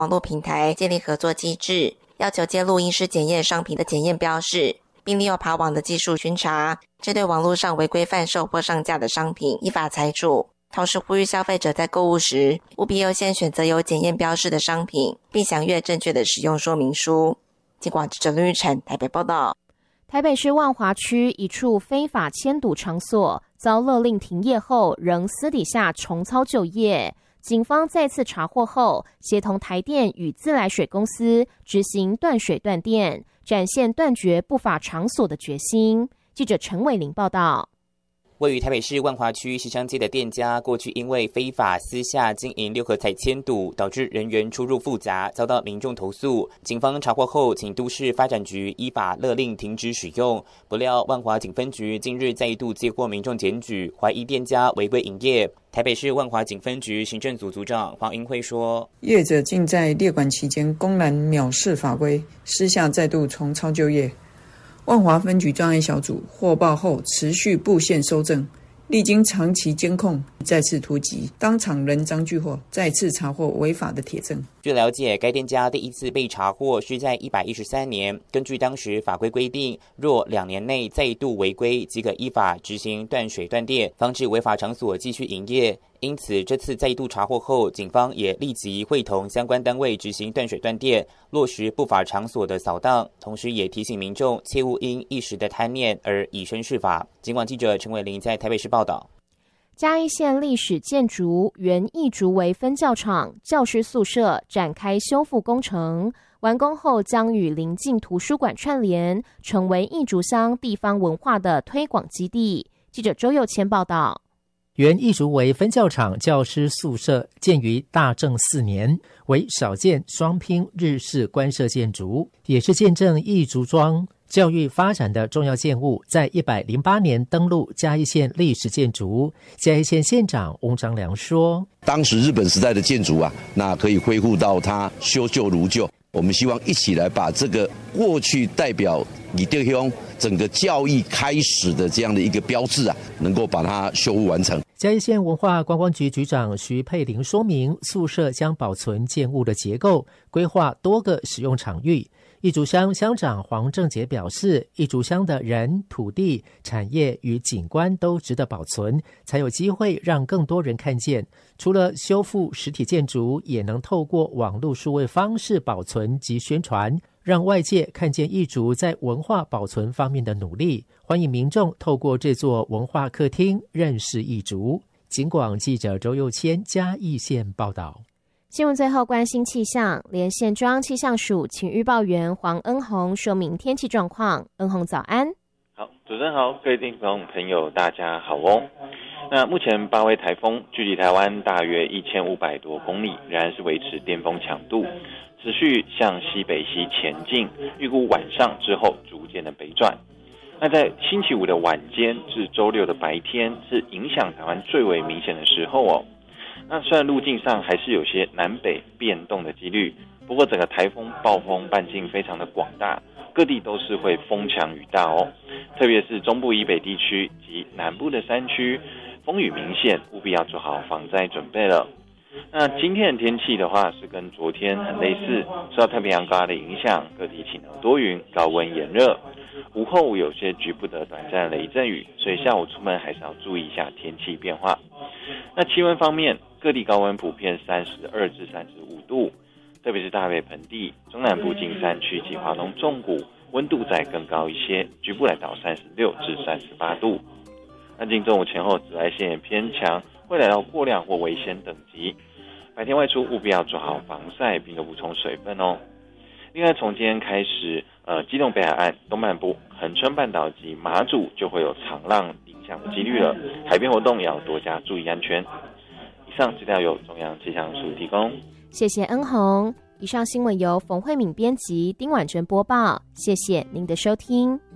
网络平台建立合作机制，要求揭露医师检验商品的检验标示，并利用爬网的技术巡查，针对网络上违规贩售或上架的商品依法裁处。同时呼吁消费者在购物时务必优先选择有检验标示的商品，并详阅正确的使用说明书。尽管记者林玉成台北报道。 台北市万华区一处非法签赌场所遭勒令停业后，仍私底下重操旧业。警方再次查获后，协同台电与自来水公司执行断水断电，展现断绝不法场所的决心。记者陈伟玲报道。 位于台北市万华区西昌街的店家，过去因为非法私下经营六合彩签赌，导致人员出入复杂，遭到民众投诉。警方查获后，请都市发展局依法勒令停止使用。不料万华警分局近日再度接获民众检举，怀疑店家违规营业。台北市万华警分局行政组组长黄英辉说：“ 业者竟在列管期间公然藐视法规，私下再度重操旧业。万华分局专案小组获报后，持续布线搜证，历经长期监控，再次突击，当场人赃俱获，再次查获违法的铁证。” 据了解，该店家第一次被查获是在113年。根据当时法规规定，若2年内再度违规，即可依法执行断水断电，防止违法场所继续营业。因此，这次再度查获后，警方也立即会同相关单位执行断水断电，落实不法场所的扫荡，同时也提醒民众切勿因一时的贪念而以身试法。警广记者陈伟玲在台北市报道。 嘉义县历史建筑原义竹围分教场、教师宿舍展开修复工程，完工后将与邻近图书馆串联，成为义竹乡地方文化的推广基地。记者周佑谦报道。 原义竹围分教场教师宿舍建于大正4年，为少见双拼日式官舍建筑，也是见证义竹庄教育发展的重要建物。在108年登录嘉义县历史建筑。嘉义县县长翁章良说：“ 当时日本时代的建筑啊，那可以恢复到它修旧如旧。我们希望一起来把这个过去代表义竹乡整个教育开始的这样的一个标志啊，能够把它修复完成。” 嘉义县文化观光局局长徐佩玲说明，宿舍将保存建物的结构，规划多个使用场域。义竹乡乡长黄正杰表示，义竹乡的人、土地、产业与景观都值得保存，才有机会让更多人看见。除了修复实体建筑，也能透过网络数位方式保存及宣传，让外界看见义竹在文化保存方面的努力。欢迎民众透过这座文化客厅认识义竹。警广记者周佑谦嘉义县报道。 新闻最后关心气象，连线中央气象署请预报员黄恩宏说明天气状况。恩宏早安。 好，主持人好，各位听众朋友大家好哦。那目前8位台风距离台湾大约1500多公里，仍然是维持巅峰强度，持续向西北西前进，预估晚上之后逐渐的北转。那在星期五的晚间至周六的白天是影响台湾最为明显的时候哦。那虽然路径上还是有些南北变动的几率，不过整个台风暴风半径非常的广大，各地都是会风强雨大哦。特别是中部以北地区及南部的山区，风雨明显，务必要做好防灾准备了。那今天的天气的话，是跟昨天很类似，受到太平洋高压的影响，各地晴朗多云，高温炎热。午后有些局部的短暂雷阵雨，所以下午出门还是要注意一下天气变化。那气温方面，各地高温普遍32至35度，特别是大北盆地、中南部近山区及华东纵谷，温度再更高一些，局部来到36至38度。那近中午前后紫外线也偏强，会来到过量或危险等级。白天外出务必要做好防晒，并补充水分哦。另外，从今天开始，基隆北海岸、东半部、恒春半岛及马祖就会有长浪影响的几率了，海边活动也要多加注意安全。以上资料由中央气象署提供。 谢谢恩宏。以上新闻由冯慧敏编辑，丁婉珍播报。谢谢您的收听。